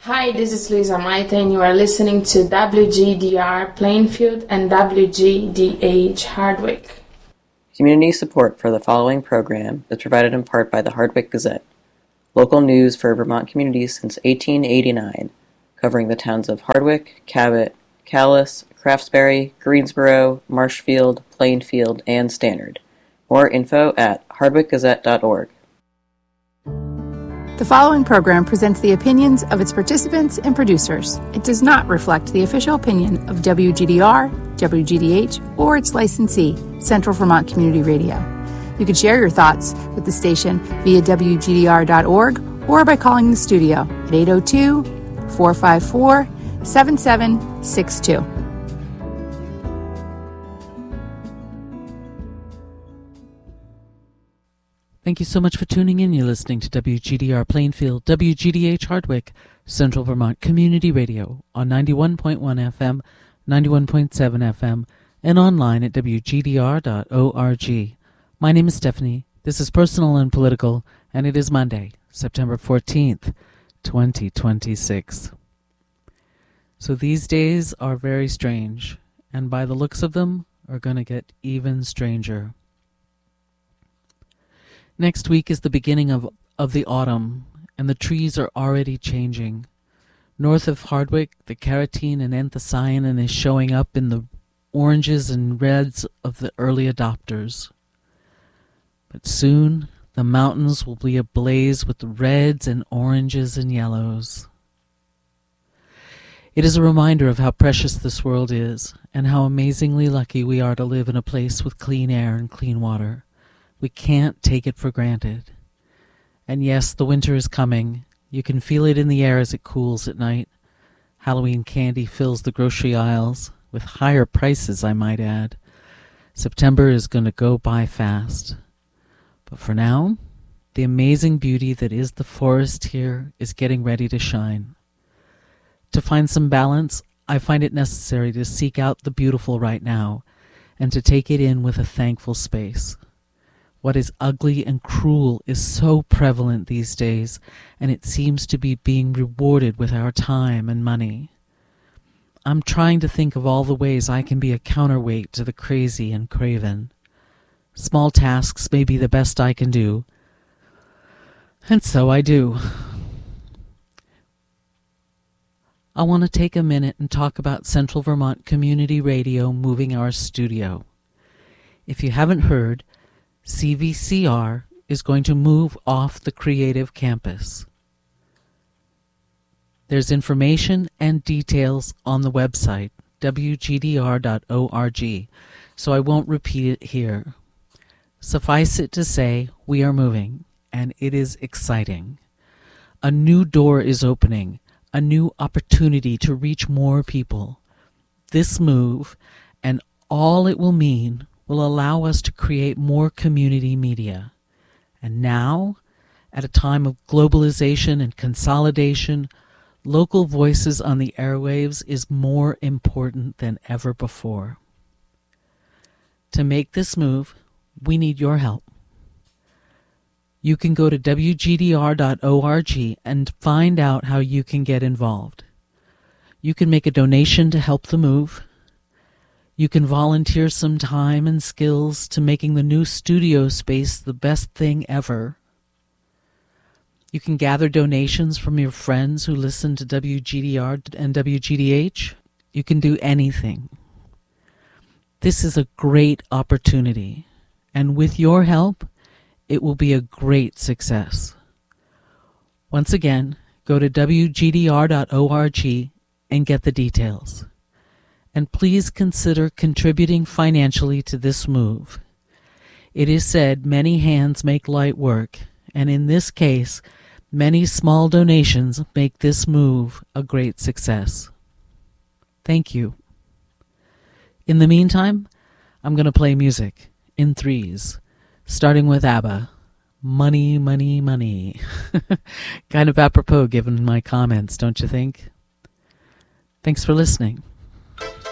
Hi, this is Luisa Maite, and you are listening to WGDR Plainfield and WGDH Hardwick. Community support for the following program is provided in part by the Hardwick Gazette, local news for Vermont communities since 1889, covering the towns of Hardwick, Cabot, Calais, Craftsbury, Greensboro, Marshfield, Plainfield, and Stannard. More info at hardwickgazette.org. The following program presents the opinions of its participants and producers. It does not reflect the official opinion of WGDR, WGDH, or its licensee, Central Vermont Community Radio. You can share your thoughts with the station via WGDR.org or by calling the studio at 802-454-7762. Thank you so much for tuning in. You're listening to WGDR Plainfield, WGDH Hardwick, Central Vermont Community Radio on 91.1 FM, 91.7 FM, and online at WGDR.org. My name is Stephanie. This is Personal and Political, and it is Monday, September 14th, 2026. So these days are very strange, and by the looks of them, are going to get even stranger. Next week is the beginning of the autumn, and the trees are already changing. North of Hardwick, the carotene and anthocyanin is showing up in the oranges and reds of the early adopters. But soon, the mountains will be ablaze with reds and oranges and yellows. It is a reminder of how precious this world is, and how amazingly lucky we are to live in a place with clean air and clean water. We can't take it for granted. And yes, the winter is coming. You can feel it in the air as it cools at night. Halloween candy fills the grocery aisles, with higher prices, I might add. September is going to go by fast. But for now, the amazing beauty that is the forest here is getting ready to shine. To find some balance, I find it necessary to seek out the beautiful right now, and to take it in with a thankful space. What is ugly and cruel is so prevalent these days, and it seems to be being rewarded with our time and money. I'm trying to think of all the ways I can be a counterweight to the crazy and craven. Small tasks may be the best I can do, and so I do. I want to take a minute and talk about Central Vermont Community Radio moving our studio. If you haven't heard, CVCR is going to move off the creative campus. There's information and details on the website, wgdr.org, so I won't repeat it here. Suffice it to say, we are moving, and it is exciting. A new door is opening, a new opportunity to reach more people. This move, and all it will mean, will allow us to create more community media. And now, at a time of globalization and consolidation, local voices on the airwaves is more important than ever before. To make this move, we need your help. You can go to wgdr.org and find out how you can get involved. You can make a donation to help the move. You can volunteer some time and skills to making the new studio space the best thing ever. You can gather donations from your friends who listen to WGDR and WGDH. You can do anything. This is a great opportunity, and with your help, it will be a great success. Once again, go to wgdr.org and get the details. And please consider contributing financially to this move. It is said many hands make light work, and in this case, many small donations make this move a great success. Thank you. In the meantime, I'm going to play music in threes, starting with ABBA. Money, money, money. Kind of apropos given my comments, don't you think? Thanks for listening.